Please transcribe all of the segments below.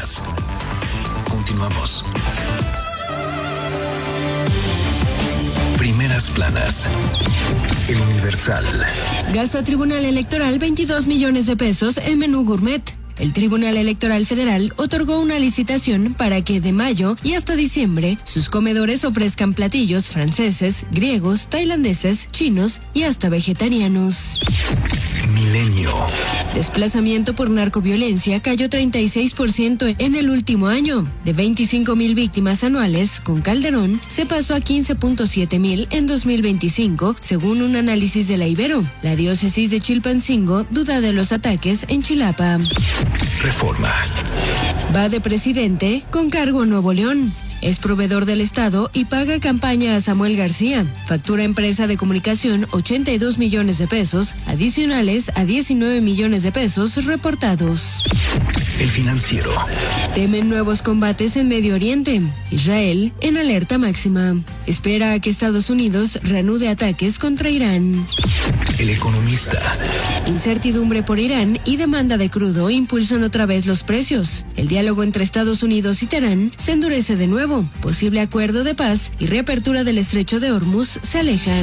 más. Continuamos. Primeras planas. El Universal. Gasta Tribunal Electoral 22 millones de pesos en menú gourmet. El Tribunal Electoral Federal otorgó una licitación para que de mayo y hasta diciembre sus comedores ofrezcan platillos franceses, griegos, tailandeses, chinos y hasta vegetarianos. Milenio. Desplazamiento por narcoviolencia cayó 36% en el último año. De 25,000 víctimas anuales, con Calderón se pasó a 15,700 en 2025, según un análisis de la Ibero. La diócesis de Chilpancingo duda de los ataques en Chilapa. Reforma. Va de presidente con cargo en Nuevo León. Es proveedor del Estado y paga campaña a Samuel García. Factura empresa de comunicación 82 millones de pesos, adicionales a 19 millones de pesos reportados. El Financiero. Temen nuevos combates en Medio Oriente. Israel en alerta máxima. Espera a que Estados Unidos reanude ataques contra Irán. El Economista. Incertidumbre por Irán y demanda de crudo impulsan otra vez los precios. El diálogo entre Estados Unidos y Teherán se endurece de nuevo. Posible acuerdo de paz y reapertura del estrecho de Hormuz se alejan.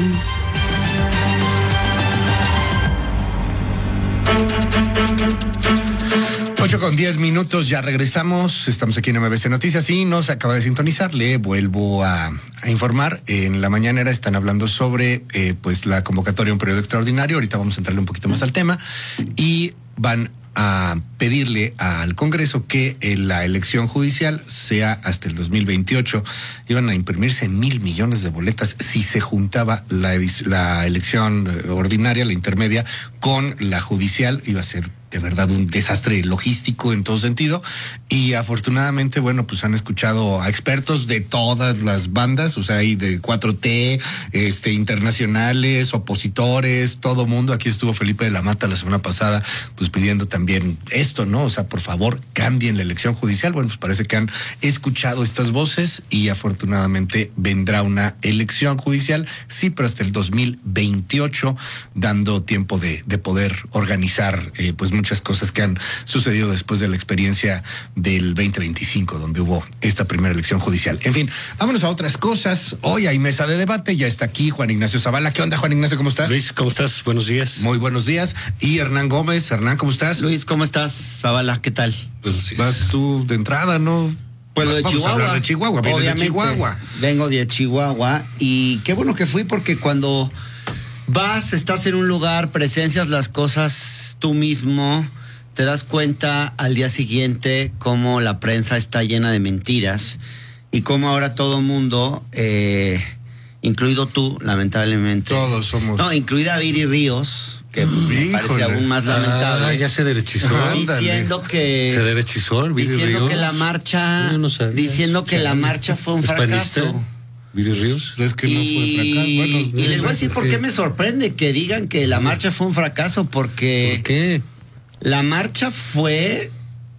Ocho con 10 minutos, ya regresamos. Estamos aquí en MBC Noticias y nos acaba de sintonizar. Le vuelvo a informar. En la mañanera están hablando sobre pues la convocatoria a un periodo extraordinario. Ahorita vamos a entrarle un poquito más al tema y van a pedirle al Congreso que la elección judicial sea hasta el 2028. Iban a imprimirse 1,000 millones de boletas si se juntaba la elección ordinaria, la intermedia, con la judicial. Iba a ser de verdad un desastre logístico en todo sentido, y afortunadamente, bueno, pues han escuchado a expertos de todas las bandas, o sea, hay de 4T, internacionales, opositores, todo mundo. Aquí estuvo Felipe de la Mata la semana pasada, pues pidiendo también esto, ¿no? O sea, por favor, cambien la elección judicial. Bueno, pues parece que han escuchado estas voces y afortunadamente vendrá una elección judicial, sí, pero hasta el 2028, dando tiempo de poder organizar, pues muchas cosas que han sucedido después de la experiencia del 2025, donde hubo esta primera elección judicial. En fin, vámonos a otras cosas. Hoy hay mesa de debate, ya está aquí Juan Ignacio Zavala. ¿Qué onda, Juan Ignacio? ¿Cómo estás? Luis, ¿cómo estás? Buenos días. Muy buenos días. Y Hernán Gómez. Hernán, ¿cómo estás? Luis, ¿cómo estás? Zavala, ¿qué tal? Pues vas tú de entrada, ¿no? Pues de Vamos Chihuahua. a hablar de Chihuahua. Obviamente, de Chihuahua. Vengo de Chihuahua y qué bueno que fui, porque cuando vas, estás en un lugar, presencias las cosas tú mismo, te das cuenta al día siguiente cómo la prensa está llena de mentiras y cómo ahora todo mundo, incluido tú, lamentablemente. Todos somos. No, incluida Viri Ríos, que me parece aún más lamentable. Ya se derechizó. Diciendo que se derechizó, Viri diciendo Ríos. que la marcha, Yo no sabía. diciendo que la marcha fue un fracaso. Viri Ríos. Es que no fue fracaso. Bueno, y les voy a decir por qué me sorprende que digan que la marcha fue un fracaso, porque ¿Por qué? la marcha fue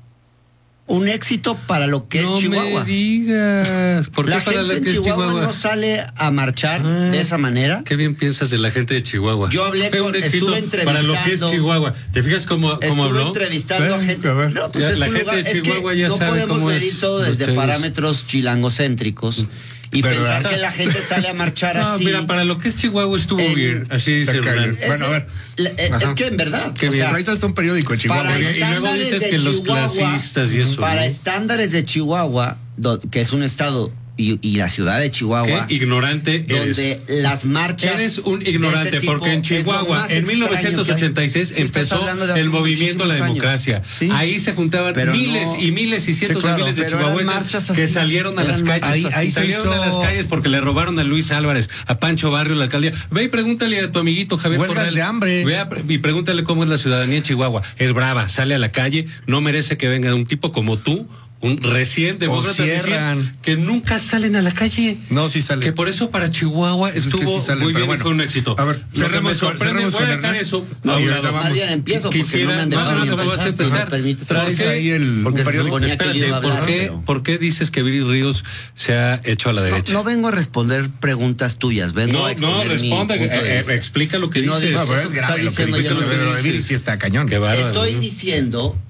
un éxito para lo que es Chihuahua. No me digas. ¿Por qué La para gente lo en que es Chihuahua Chihuahua? no sale a marchar de esa manera. Qué bien piensas de la gente de Chihuahua. Yo hablé Fue un con, éxito estuve para lo que es entrevistando. Chihuahua. ¿Te fijas cómo Estuve habló? entrevistando a gente. A ver. No, pues Ya, es la un gente lugar, de es Chihuahua que ya no sabe podemos cómo medir es todo los desde chavos. parámetros chilangocéntricos y Pero, pensar que la gente sale a marchar No, así. mira, para lo que es Chihuahua estuvo bien. Así dice Hernán. Bueno, a ver. Es que en verdad, Qué o bien. sea, Ahí está un periódico de Chihuahua. para Y luego estándares dices de que los Chihuahua, clasistas y eso, para ¿no? estándares de Chihuahua, que es un estado y la ciudad de Chihuahua, Qué ignorante eres. donde las marchas Eres un de ignorante, ese tipo porque en es lo Chihuahua, más en extraño 1986, que hay. empezó Estás hablando de hace el movimiento a la muchísimos democracia. años. Sí. Ahí se juntaban Pero miles no- y miles y cientos claro, de miles de pero eran marchas chihuahuenses así, que salieron a las eran calles. ahí se salieron hizo- a las calles porque le robaron a Luis Álvarez, a Pancho Barrio, la alcaldía. Ve y pregúntale a tu amiguito Javier Huelgas Corral. de hambre. Ve y pregúntale cómo es la ciudadanía en Chihuahua. Es brava, sale a la calle, no merece que venga un tipo como tú, un recién demócrata, cierran. decir que nunca salen a la calle. No, sí sale. Que por eso para Chihuahua Pues es que estuvo sí salen, muy pero bien y bueno. fue un éxito. A ver, Lo que me cerremos sorprende, con voy a dejar Hernán. eso. No, a un y lado. ahorita Más bien empiezo porque Quisiera- no me han dejado no, ni no, vas a empezar, si empezar. me permites. Traes ahí el Porque un se periódico. suponía que yo Espérate, iba a hablar, pero- ¿por qué dices que Viri Ríos se ha hecho a la derecha? No vengo a responder preguntas tuyas, vengo a exponer mi responda, punto de vista. explica lo que No, dices. No, pero es grave lo que diciendo dijiste, yo lo que lo de dices. Viri sí está cañón. Qué bárbaro, Estoy ¿no? diciendo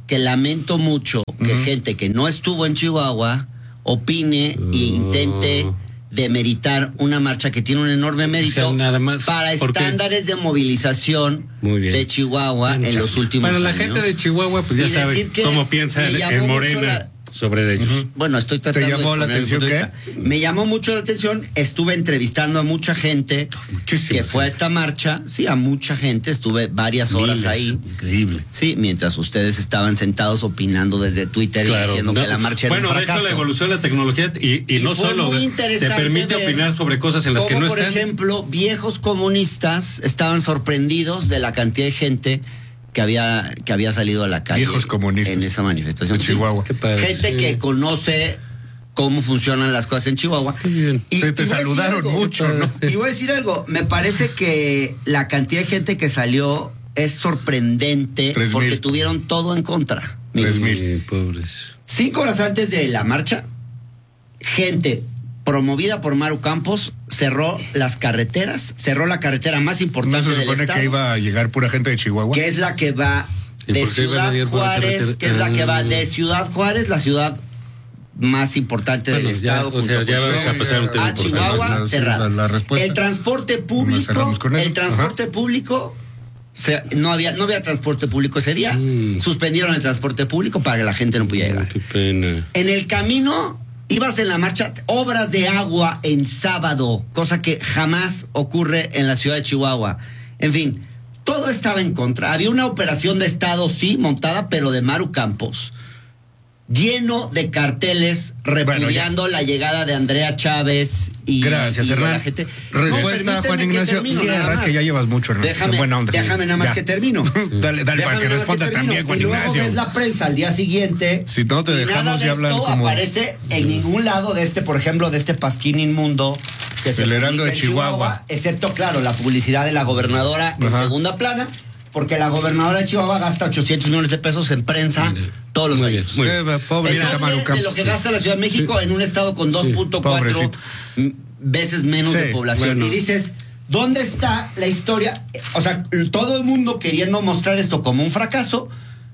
que lamento mucho que gente que no estuvo en Chihuahua opine e intente demeritar una marcha que tiene un enorme mérito nada más para estándares de movilización de Chihuahua en los últimos años. Bueno, la gente de Chihuahua pues ya sabe cómo piensa en Morena sobre ellos. Bueno, estoy tratando ¿Te llamó la atención qué? Me llamó mucho la atención. Estuve entrevistando a mucha gente que fue a esta marcha. Sí, a mucha gente. Estuve varias horas ahí. Increíble. Sí, mientras ustedes estaban sentados opinando desde Twitter y diciendo que la marcha era un fracaso. Bueno, de hecho, la evolución de la tecnología y no solo te permite opinar sobre cosas en las que no están. Por ejemplo, viejos comunistas estaban sorprendidos de la cantidad de gente que había salido a la calle. Viejos comunistas en esa manifestación. En Chihuahua. Sí. Gente que conoce cómo funcionan las cosas en Chihuahua. Qué bien. Y te saludaron mucho, ¿no? Y voy a decir algo, me parece que la cantidad de gente que salió es sorprendente 3,000. porque tuvieron todo en contra. 3,000. Pobres. 5 horas antes de la marcha, gente promovida por Maru Campos cerró las carreteras, cerró la carretera más ¿No importante se del supone estado, que iba a llegar pura gente de Chihuahua? que es la que va de Ciudad Juárez, que es la que va de Ciudad Juárez, la ciudad más importante del estado, ya vamos a pasar un tema a Chihuahua, cerrada. La respuesta. El transporte público, no había transporte público ese día. Suspendieron el transporte público para que la gente no pudiera llegar. Qué pena. En el camino ibas en la marcha, obras de agua en sábado, cosa que jamás ocurre en la ciudad de Chihuahua. En fin, todo estaba en contra. Había una operación de Estado, sí, montada, pero de Maru Campos, lleno de carteles repudiando la llegada de Andrea Chávez y gracias, y Hernán. la gente. Respuesta, Juan Ignacio. Es que ya llevas mucho, Hernán. Déjame nada más que termino. Dale para que responda también, Juan Ignacio. Y luego ves la prensa al día siguiente. Si no te dejamos ya hablar como... aparece en ningún lado de por ejemplo, de este pasquín inmundo que se El Heraldo de en Chihuahua. excepto, claro, la publicidad de la gobernadora en segunda plana, porque la gobernadora de Chihuahua gasta 800 millones de pesos en prensa todos los años. Pobrecita Maru Campos. De lo que gasta la Ciudad de México en un estado con 2.4 veces menos de población. Y dices, ¿dónde está la historia? O sea, todo el mundo queriendo mostrar esto como un fracaso.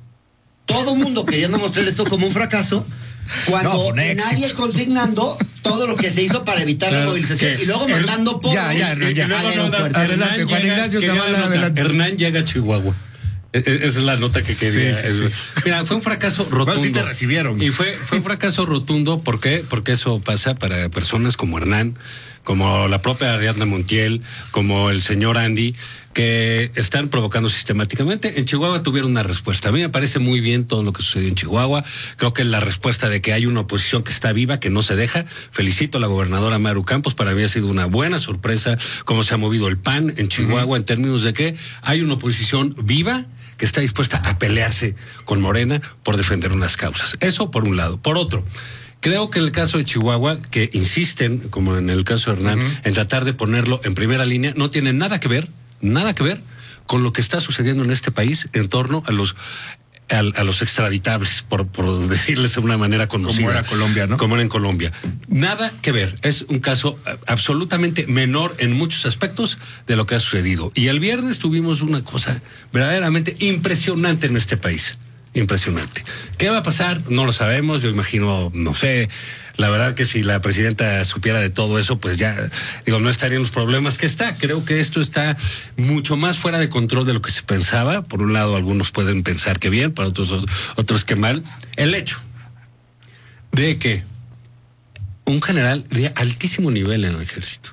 Cuando nadie consignando todo lo que se hizo para evitar la movilización y luego mandando por adelante, Juan Ignacio Zavala, adelante. Hernán llega a Chihuahua. Esa es la nota que quería. Sí. Mira, fue un fracaso rotundo. No, sí te recibieron. Y fue un fracaso rotundo. ¿Por qué? Porque eso pasa para personas como Hernán, como la propia Ariadna Montiel, como el señor Andy, que están provocando sistemáticamente. En Chihuahua tuvieron una respuesta. A mí me parece muy bien todo lo que sucedió en Chihuahua. Creo que es la respuesta de que hay una oposición que está viva, que no se deja. Felicito a la gobernadora Maru Campos. Para mí ha sido una buena sorpresa cómo se ha movido el PAN en Chihuahua en términos de que hay una oposición viva que está dispuesta a pelearse con Morena por defender unas causas. Eso por un lado. Por otro, creo que en el caso de Chihuahua, que insisten, como en el caso de Hernán, en tratar de ponerlo en primera línea, no tiene nada que ver con lo que está sucediendo en este país en torno a los extraditables, por decirles de una manera conocida. Como era Colombia, ¿no? Como era en Colombia. Nada que ver. Es un caso absolutamente menor en muchos aspectos de lo que ha sucedido. Y el viernes tuvimos una cosa verdaderamente impresionante en este país. Impresionante. ¿Qué va a pasar? No lo sabemos. Yo imagino, no sé. La verdad que si la presidenta supiera de todo eso, pues ya, no estarían los problemas que está. Creo que esto está mucho más fuera de control de lo que se pensaba. Por un lado, algunos pueden pensar que bien, para otros que mal. El hecho de que un general de altísimo nivel en el ejército,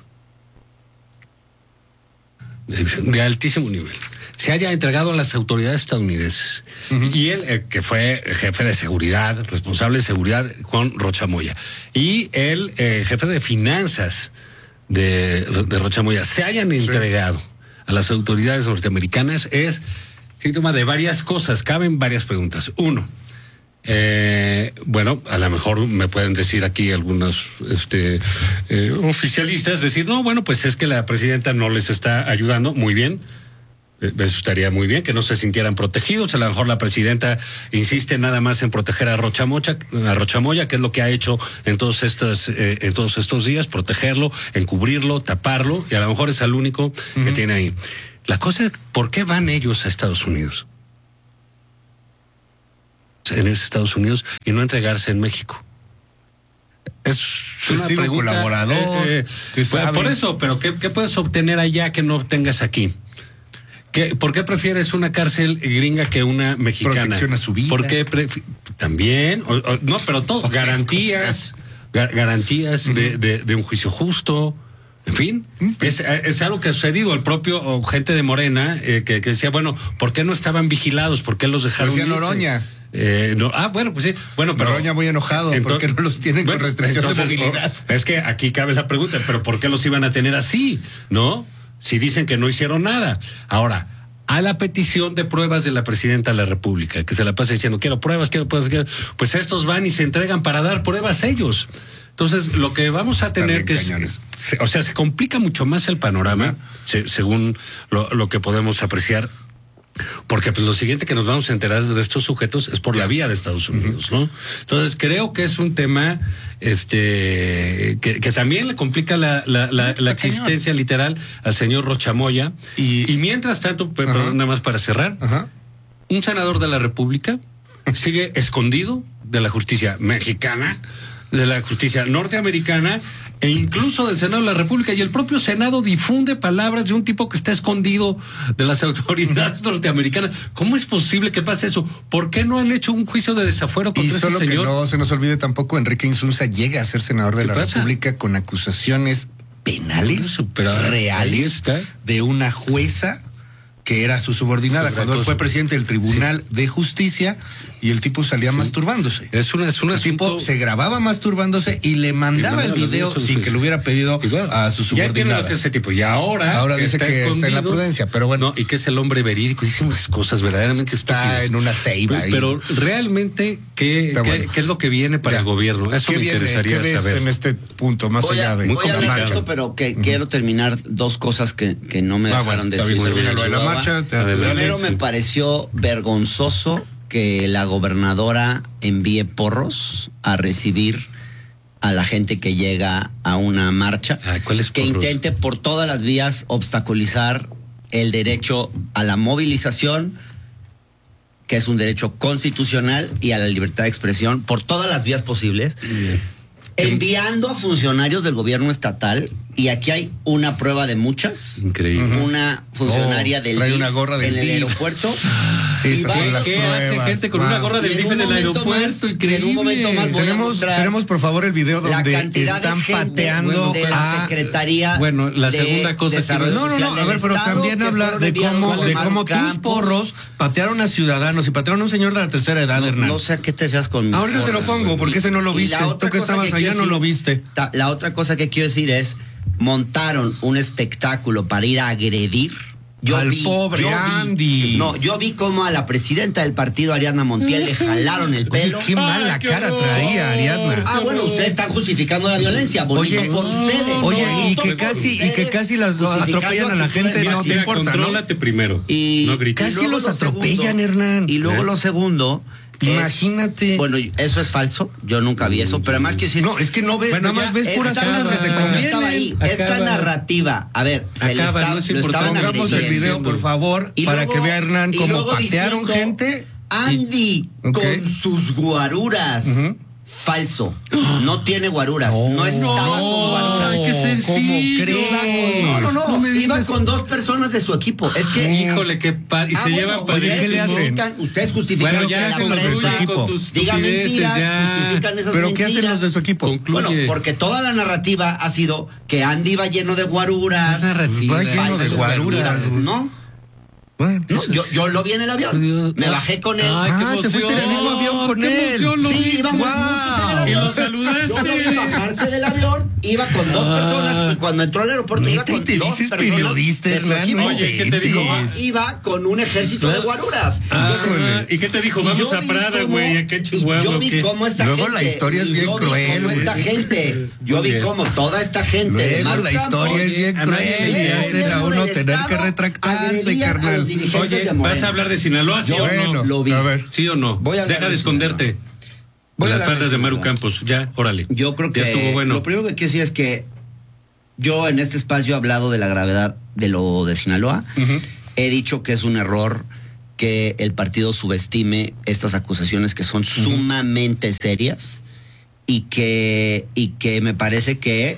de altísimo nivel, se haya entregado a las autoridades estadounidenses. Y él, que fue jefe de seguridad, responsable de seguridad con Rocha Moya, y el jefe de finanzas de Rocha Moya, se hayan entregado a las autoridades norteamericanas, es síntoma de varias cosas. Caben varias preguntas. Uno, bueno, a lo mejor me pueden decir aquí algunos oficialistas, decir, no, bueno, pues es que la presidenta no les está ayudando. Muy bien. Eso estaría muy bien, que no se sintieran protegidos. A lo mejor la presidenta insiste nada más en proteger a Rocha Moya, que es lo que ha hecho en todos estos días, protegerlo, encubrirlo, taparlo, y a lo mejor es el único que tiene ahí. La cosa es, ¿por qué van ellos a Estados Unidos? en irse a Estados Unidos y no entregarse en México? Es una Testigo pregunta, colaborador, que sabe. por eso, pero ¿qué puedes obtener allá que no obtengas aquí? ¿Por qué prefieres una cárcel gringa que una mexicana? Protección a su vida. ¿Por qué también? No, pero todo. Garantías de un juicio justo. En fin, es algo que ha sucedido. El propio gente de Morena que decía, bueno, ¿por qué no estaban vigilados? ¿Por qué los dejaron Decía irse? Noroña. Bueno, pues sí. Bueno, pero Noroña muy enojado. ¿Por qué no los tienen con restricción de movilidad? Es que aquí cabe la pregunta, ¿pero por qué los iban a tener así? ¿No? Si dicen que no hicieron nada. Ahora, a la petición de pruebas de la presidenta de la República, que se la pasa diciendo, quiero pruebas, pues estos van y se entregan para dar pruebas ellos. Entonces, lo que vamos a tener que se complica mucho más el panorama, según lo que podemos apreciar, porque pues lo siguiente que nos vamos a enterar de estos sujetos es por la vía de Estados Unidos, ¿no? Entonces, creo que es un tema que también le complica la existencia literal al señor Rocha Moya. Y mientras tanto, perdón, nada más para cerrar, un senador de la República sigue escondido de la justicia mexicana, de la justicia norteamericana e incluso del Senado de la República, y el propio Senado difunde palabras de un tipo que está escondido de las autoridades norteamericanas. ¿Cómo es posible que pase eso? ¿Por qué no han hecho un juicio de desafuero contra ese señor? Y solo que no se nos olvide tampoco, Enrique Insunza llega a ser senador de la República con acusaciones penales reales de una jueza que era su subordinada cuando él fue presidente del Tribunal de Justicia, y el tipo salía masturbándose. El tipo se grababa masturbándose y le mandaba el video sin que lo hubiera pedido a su subordinada. Ese tipo. Y ahora dice que está en la prudencia, pero bueno. No, y que es el hombre verídico, dice unas cosas verdaderamente está en una ceiba. Pero realmente, ¿qué es lo que viene para el gobierno? Eso me interesaría saber. ¿Qué ves en este punto, más allá de voy a hablar de esto, pero quiero terminar dos cosas que no me dejaron decir. Lo de la marcha. Primero, me pareció vergonzoso que la gobernadora envíe porros a recibir a la gente que llega a una marcha, que intente por todas las vías obstaculizar el derecho a la movilización, que es un derecho constitucional, y a la libertad de expresión por todas las vías posibles, enviando a funcionarios del gobierno estatal. Y aquí hay una prueba de muchas. Increíble. Una funcionaria del DIF una gorra del en el DIF. aeropuerto. ¿Qué hace gente con una gorra del DIF en el aeropuerto? Increíble. En un momento más tenemos por favor el video donde están pateando de la Secretaría. Bueno, la segunda cosa a ver, pero también habla de cómo tus porros patearon a ciudadanos y patearon a un señor de la tercera edad, Hernán. No sé a qué te fías con. Ahorita te lo pongo, porque ese no lo viste. Tú que estabas allá no lo viste. La otra cosa que quiero decir es, montaron un espectáculo para ir a agredir pobre Andy. Yo vi cómo a la presidenta del partido, Ariadna Montiel, le jalaron el pelo. Oye, qué mala cara traía Ariadna. Bueno, ustedes están justificando la violencia, bonito por ustedes. Oye, y que casi las atropellan a la gente, no te importa, ¿no? Contrólate primero. No grites. Casi los atropellan, Hernán. Y luego lo segundo, imagínate. Bueno, eso es falso. Yo nunca vi eso, pero además quiero decir. No, es que no ves, nada más ves puras cosas que te convienen. Esta narrativa, a ver, pongamos el video, por favor, para que vea Hernán cómo patearon gente. Andy, con sus guaruras. Falso. No tiene guaruras. No estaba con guaruras. ¡Qué sencillo! ¿Cómo crees? Iba con dos personas de su equipo. Es que. Híjole, qué padre. Y se llevan padrísimo. ¿Qué le hacen? Ustedes justifican. Bueno, ¿qué hacen los de su equipo? Digan mentiras, justifican esas ¿Pero mentiras. qué hacen los de su equipo? Bueno, porque toda la narrativa ha sido que Andy va lleno de guaruras. Va lleno de guaruras. ¿no? Bueno, no, yo lo vi en el avión. Me bajé con él. Te fuiste en el mismo avión con él. Sí, íbamos muchos en el avión. Y lo saludaste. Yo lo vi bajarse del avión, iba con dos personas, y cuando entró al aeropuerto iba con dos personas periodista, de su equipo. Oye, ¿qué te dijo? Iba con un ejército de guaruras. ¿Y qué te dijo? Vamos a Prada, güey, acá en Chihuahua. Yo vi cómo esta gente. Luego la historia es bien cruel. Yo vi cómo toda esta gente. Luego la historia es bien cruel y hacen a uno tener que retractarse, carnal. Oye, ¿vas a hablar de Sinaloa, sí o no? Lo vi. A ver. ¿Sí o no? Deja de esconderte. Las faldas de Maru Campos. Ya, órale. Yo creo que ya estuvo bueno. Lo primero que quiero decir es que yo en este espacio he hablado de la gravedad de lo de Sinaloa. He dicho que es un error que el partido subestime estas acusaciones que son sumamente serias y que me parece que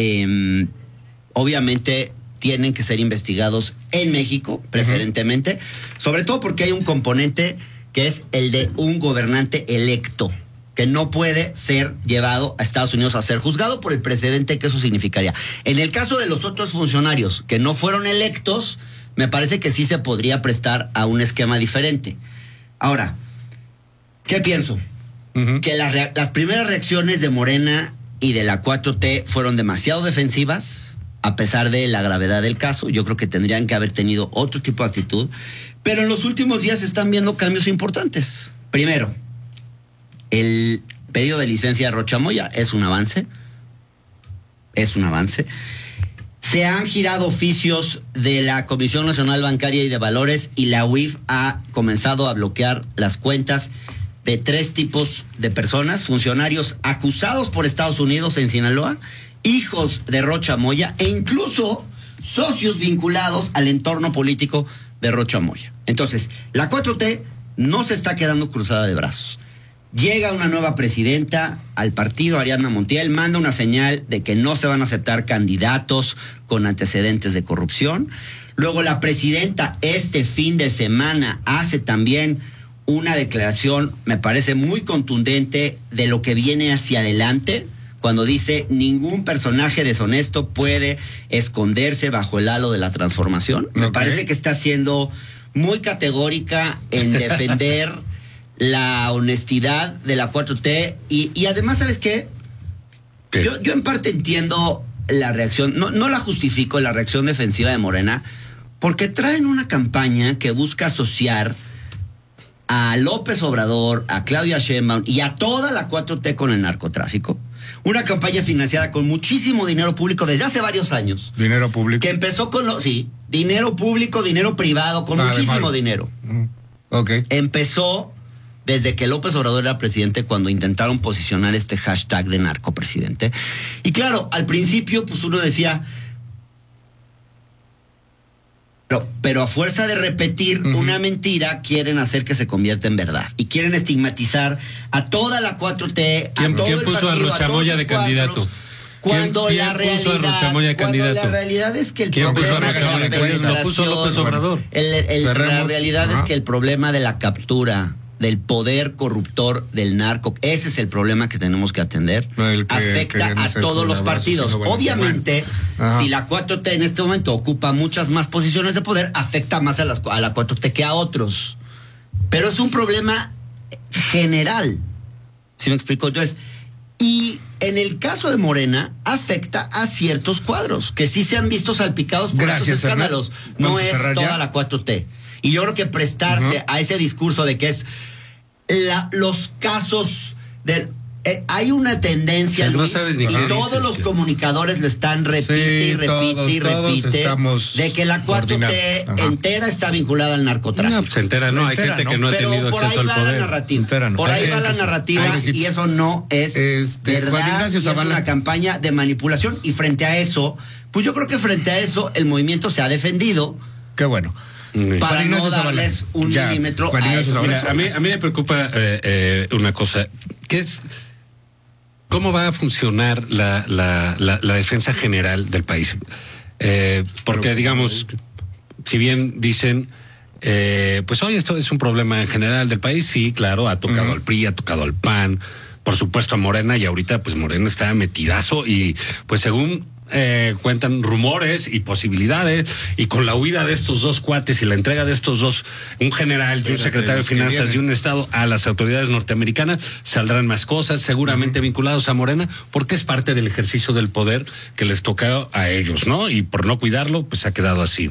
obviamente tienen que ser investigados en México, preferentemente, sobre todo porque hay un componente que es el de un gobernante electo, que no puede ser llevado a Estados Unidos a ser juzgado por el precedente que eso significaría. En el caso de los otros funcionarios que no fueron electos, me parece que sí se podría prestar a un esquema diferente. Ahora, ¿qué pienso? Que las primeras reacciones de Morena y de la 4T fueron demasiado defensivas, a pesar de la gravedad del caso. Yo creo que tendrían que haber tenido otro tipo de actitud. Pero en los últimos días se están viendo cambios importantes. Primero, el pedido de licencia de Rocha Moya es un avance. Es un avance. Se han girado oficios de la Comisión Nacional Bancaria y de Valores y la UIF ha comenzado a bloquear las cuentas de 3 tipos de personas: funcionarios acusados por Estados Unidos en Sinaloa, hijos de Rocha Moya e incluso socios vinculados al entorno político de Rocha Moya. Entonces, la 4T no se está quedando cruzada de brazos. Llega una nueva presidenta al partido, Ariadna Montiel, manda una señal de que no se van a aceptar candidatos con antecedentes de corrupción. Luego la presidenta este fin de semana hace también una declaración, me parece muy contundente, de lo que viene hacia adelante, cuando dice: ningún personaje deshonesto puede esconderse bajo el halo de la transformación. Me parece que está siendo muy categórica en defender la honestidad de la 4T y además, ¿sabes qué? Yo en parte entiendo la reacción, no la justifico, la reacción defensiva de Morena, porque traen una campaña que busca asociar a López Obrador, a Claudia Sheinbaum y a toda la 4T con el narcotráfico. Una campaña financiada con muchísimo dinero público desde hace varios años. ¿Dinero público? Que empezó con dinero público, dinero privado, con muchísimo dinero. Empezó desde que López Obrador era presidente, cuando intentaron posicionar este hashtag de narcopresidente. Y claro, al principio pues uno decía, pero a fuerza de repetir una mentira, quieren hacer que se convierta en verdad. Y quieren estigmatizar a toda la 4T, ¿Quién puso a Rocha Moya de candidato? Cuando la realidad es que el problema de la penetración, lo puso López Obrador. La realidad es que el problema de la captura del poder corruptor del narco, ese es el problema que tenemos que atender. Afecta a todos los partidos. Obviamente, si la 4T en este momento ocupa muchas más posiciones de poder, afecta más a la 4T que a otros. Pero es un problema general. ¿Sí me explico? Entonces, y en el caso de Morena, afecta a ciertos cuadros que sí se han visto salpicados por estos escándalos. No es toda la 4T. Y yo creo que prestarse a ese discurso de que es los casos de... hay una tendencia, Luis, y todos los comunicadores lo están repite, de que la 4T entera está vinculada al narcotráfico. No, pues entera no, hay gente que no ha tenido acceso al poder. Por ahí va la narrativa y eso no es verdad, y es una campaña de manipulación. Y frente a eso, pues yo creo que frente a eso el movimiento se ha defendido. Qué bueno. Para no darles un milímetro a esos. Mira, a mí me preocupa una cosa, que es cómo va a funcionar la defensa general del país. Porque, digamos, si bien dicen, pues hoy esto es un problema en general del país, sí, claro, ha tocado al PRI, ha tocado al PAN, por supuesto a Morena, y ahorita pues Morena está metidazo y pues según... cuentan rumores y posibilidades, y con la huida de estos dos cuates y la entrega de estos dos, un general y un secretario de Finanzas de un estado, a las autoridades norteamericanas, saldrán más cosas, seguramente vinculados a Morena, porque es parte del ejercicio del poder que les toca a ellos, ¿no? Y por no cuidarlo, pues ha quedado así.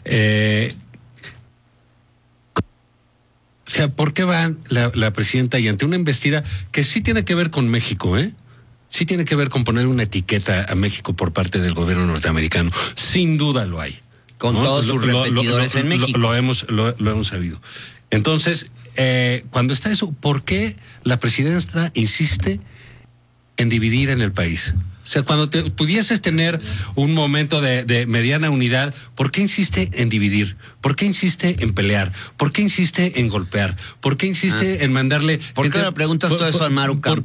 O sea, ¿por qué va la presidenta y ante una embestida que sí tiene que ver con México, sí tiene que ver con poner una etiqueta a México por parte del gobierno norteamericano? Sin duda lo hay. Con todos sus repetidores en México. Lo hemos sabido. Entonces, cuando está eso, ¿por qué la presidenta insiste en dividir en el país? O O sea, cuando pudieses tener un momento de mediana unidad, ¿por qué insiste en dividir? ¿Por qué insiste en pelear? ¿Por qué insiste en golpear? ¿Por qué insiste en mandarle... ¿Por qué le preguntas todo eso al Maru Campos?